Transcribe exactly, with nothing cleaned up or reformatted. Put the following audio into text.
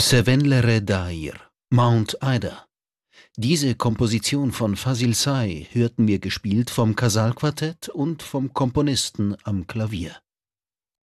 Sevenlere Dair, Mount Ida. Diese Komposition von Fazil Say hörten wir gespielt vom Casal-Quartett und vom Komponisten am Klavier.